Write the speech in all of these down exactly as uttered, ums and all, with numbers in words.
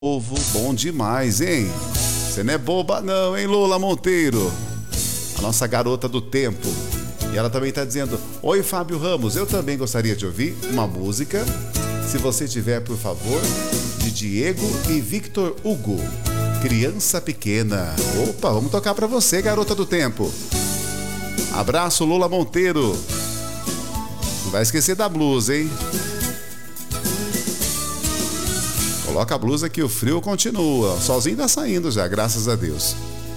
Povo bom demais, hein? Você não é boba não, hein, Lula Monteiro? A nossa garota do tempo. E ela também tá dizendo: oi, Fábio Ramos, eu também gostaria de ouvir uma música, se você tiver, por favor, de Diego e Victor Hugo, Criança Pequena. Opa, vamos tocar pra você, garota do tempo. Abraço, Lula Monteiro. Não vai esquecer da blusa, hein? Coloca a blusa que o frio continua. O solzinho tá saindo já, graças a Deus.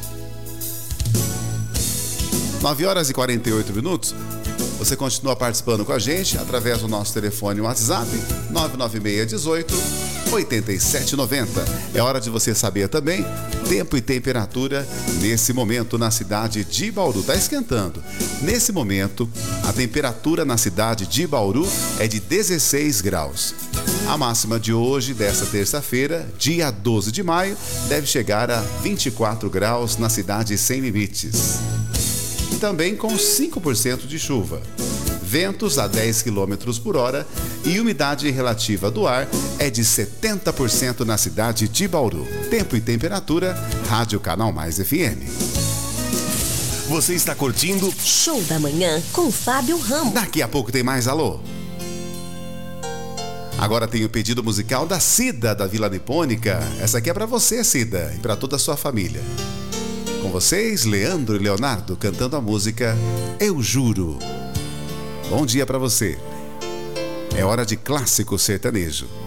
nove horas e quarenta e oito minutos. Você continua participando com a gente através do nosso telefone WhatsApp nove nove seis um oito oito sete nove zero. É hora de você saber também tempo e temperatura nesse momento na cidade de Bauru. Tá esquentando. Nesse momento, a temperatura na cidade de Bauru é de dezesseis graus. A máxima de hoje, desta terça-feira, dia doze de maio, deve chegar a vinte e quatro graus na cidade Sem Limites. Também com cinco por cento de chuva. Ventos a dez quilômetros por hora e umidade relativa do ar é de setenta por cento na cidade de Bauru. Tempo e temperatura, Rádio Canal Mais F M. Você está curtindo Show da Manhã com Fábio Ramos. Daqui a pouco tem mais alô. Agora tem o pedido musical da Cida, da Vila Nipônica. Essa aqui é pra você, Cida, e pra toda a sua família. Com vocês, Leandro e Leonardo cantando a música Eu Juro. Bom dia pra você. É hora de clássico sertanejo.